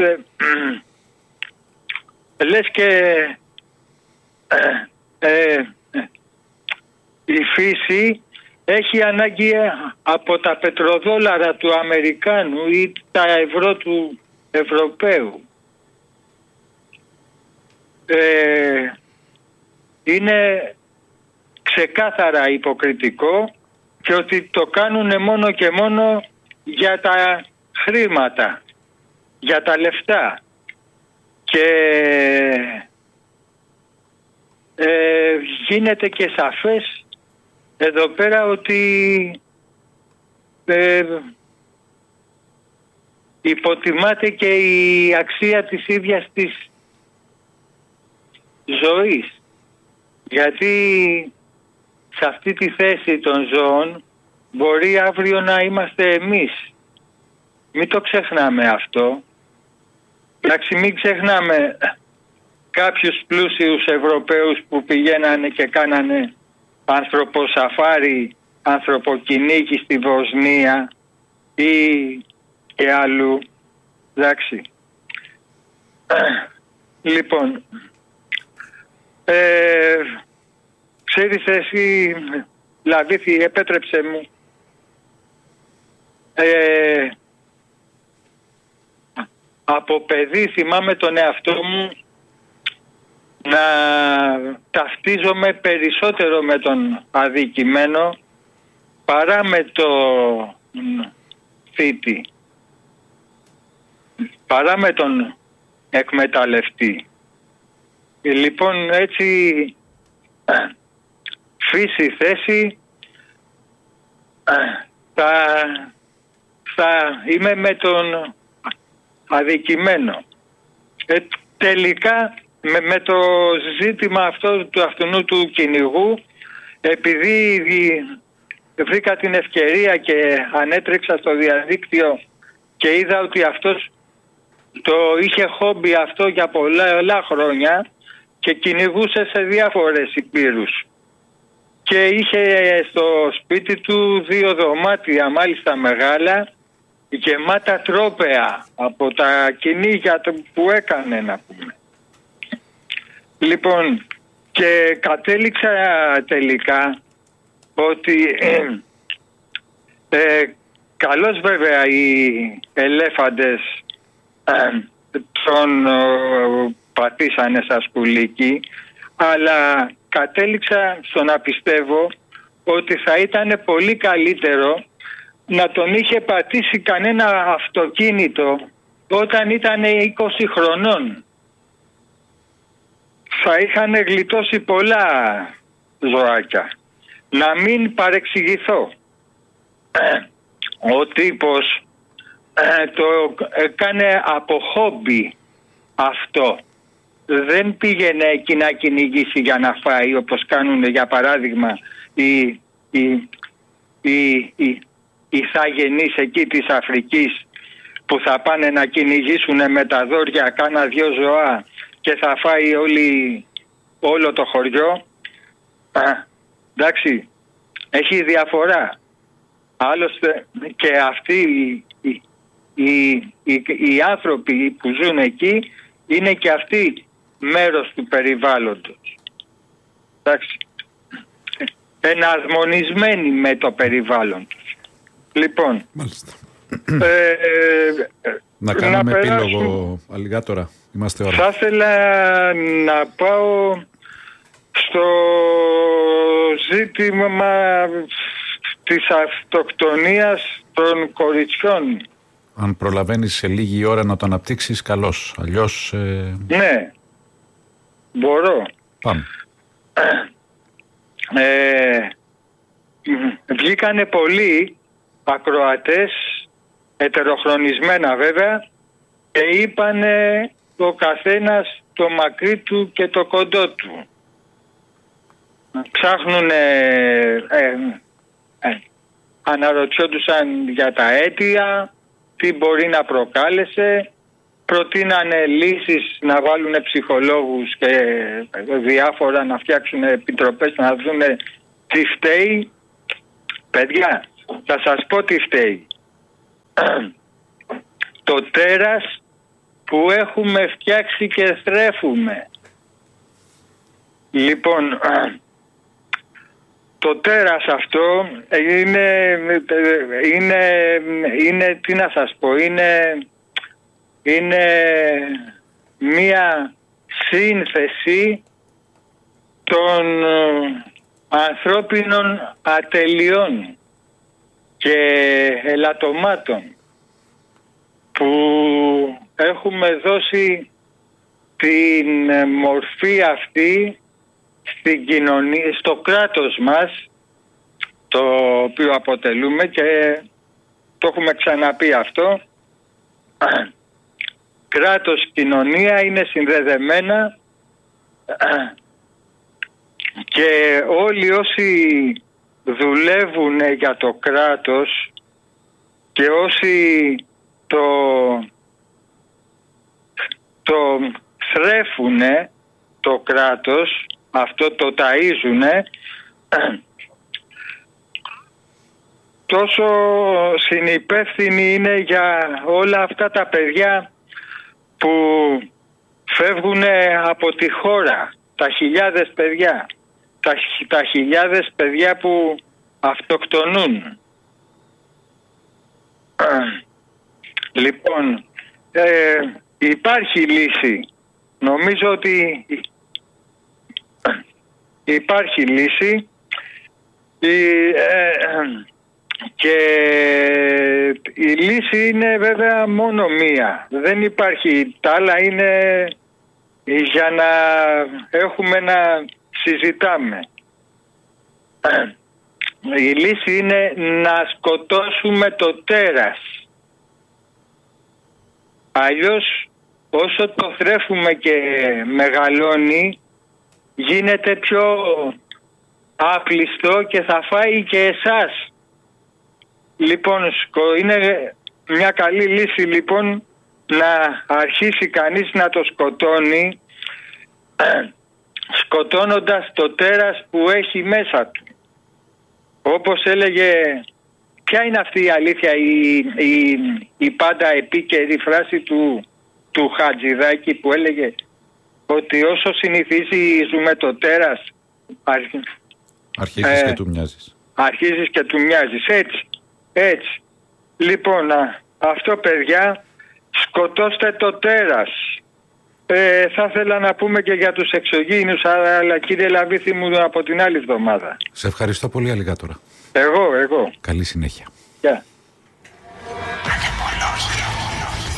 Άλλωστε, λες και η φύση έχει ανάγκη από τα πετροδόλαρα του Αμερικάνου ή τα ευρώ του Ευρωπαίου. Είναι ξεκάθαρα υποκριτικό και ότι το κάνουν μόνο και μόνο για τα χρήματα, για τα λεφτά. Και γίνεται και σαφές εδώ πέρα ότι υποτιμάται και η αξία της ίδιας της ζωής. Γιατί σε αυτή τη θέση των ζώων μπορεί αύριο να είμαστε εμείς. Μην το ξεχνάμε αυτό. Εντάξει, μην ξεχνάμε κάποιους πλούσιους Ευρωπαίους που πηγαίνανε και κάνανε ανθρωποσαφάρι, ανθρωποκυνήγι στη Βοσνία ή και αλλού. Εντάξει. Λοιπόν, ξέρεις εσύ, Λαβίθη, επέτρεψε μου από παιδί θυμάμαι τον εαυτό μου να ταυτίζομαι περισσότερο με τον αδικημένο παρά με τον θήτη, παρά με τον εκμεταλλευτή. Λοιπόν, έτσι φύση θέση θα είμαι με τον αδικημένο. Τελικά με το ζήτημα αυτό του αυτού του κυνηγού, επειδή βρήκα την ευκαιρία και ανέτρεξα στο διαδίκτυο και είδα ότι αυτός το είχε χόμπι αυτό για πολλά χρόνια και κυνηγούσε σε διάφορες υπήρους. Και είχε στο σπίτι του 2 δωμάτια, μάλιστα μεγάλα, γεμάτα τρόπαια από τα κυνήγια που έκανε, να πούμε. Λοιπόν, και κατέληξα τελικά ότι καλώς βέβαια οι ελέφαντες τον πατήσανε στα σκουλίκι, αλλά κατέληξα στο να πιστεύω ότι θα ήταν πολύ καλύτερο να τον είχε πατήσει κανένα αυτοκίνητο όταν ήταν 20 χρονών. Θα είχαν γλιτώσει πολλά ζωάκια. Να μην παρεξηγηθώ. Ο τύπος το έκανε από χόμπι αυτό. Δεν πήγαινε εκεί να κυνηγήσει για να φάει, όπως κάνουν για παράδειγμα οι θαγενείς εκεί της Αφρικής, που θα πάνε να κυνηγήσουν με τα δόρια κάνα 2 ζωά και θα φάει όλο το χωριό. Εντάξει, έχει διαφορά. Άλλωστε και αυτοί οι άνθρωποι που ζουν εκεί είναι και αυτοί μέρος του περιβάλλοντος. Εντάξει, εναρμονισμένοι με το περιβάλλον τους. Λοιπόν, να κάνουμε επίλογο αλιγάτορα. Είμαστε ώρα. Θα ήθελα να πάω στο ζήτημα της αυτοκτονίας των κοριτσιών. Αν προλαβαίνεις σε λίγη ώρα να το αναπτύξεις, καλώς. Αλλιώς... Ναι, μπορώ. Πάμε. Βγήκανε πολλοί ακροατές, ετεροχρονισμένα βέβαια, και είπανε ο καθένας το μακρύ του και το κοντό του. Ψάχνουνε, αναρωτιόντουσαν για τα αίτια, τι μπορεί να προκάλεσε, προτείνανε λύσεις να βάλουν ψυχολόγους και διάφορα, να φτιάξουν επιτροπές να δουν τι φταίει. Παιδιά, θα σας πω τι φταίει. Το τέρας που έχουμε φτιάξει και θρέφουμε. Λοιπόν, το τέρας αυτό είναι τι να σας πω, είναι μία σύνθεση των ανθρώπινων ατελειών και ελαττωμάτων που έχουμε δώσει την μορφή αυτή στην κοινωνία, στο κράτος μας, το οποίο αποτελούμε, και το έχουμε ξαναπεί αυτό. Κράτος, κοινωνία είναι συνδεδεμένα και όλοι όσοι δουλεύουν για το κράτος και όσοι το θρέφουνε το κράτος, αυτό το ταΐζουνε, τόσο συνυπεύθυνοι είναι για όλα αυτά τα παιδιά που φεύγουν από τη χώρα, τα χιλιάδες παιδιά, τα χιλιάδες παιδιά που αυτοκτονούν. Λοιπόν, υπάρχει λύση. Νομίζω ότι υπάρχει λύση και η λύση είναι βέβαια μόνο μία. Δεν υπάρχει, τα άλλα είναι για να έχουμε να συζητάμε. Η λύση είναι να σκοτώσουμε το τέρας. Αλλιώς όσο το θρέφουμε και μεγαλώνει, γίνεται πιο άπλιστο και θα φάει και εσάς. Λοιπόν, είναι μια καλή λύση λοιπόν να αρχίσει κανείς να το σκοτώνει, σκοτώνοντας το τέρας που έχει μέσα του. Όπως έλεγε, ποια είναι αυτή η αλήθεια, η πάντα επίκαιρη φράση του Χατζηδάκη που έλεγε ότι όσο συνηθίζουμε το τέρας αρχίζεις και του μοιάζεις. Αρχίζεις και του μοιάζεις. Έτσι. Λοιπόν, αυτό παιδιά, σκοτώστε το τέρας. Θα ήθελα να πούμε και για τους εξωγήινους, αλλά κύριε Λαβίθη μου από την άλλη εβδομάδα. Σε ευχαριστώ πολύ, Αλιγάτορα. Εγώ. Καλή συνέχεια. Yeah.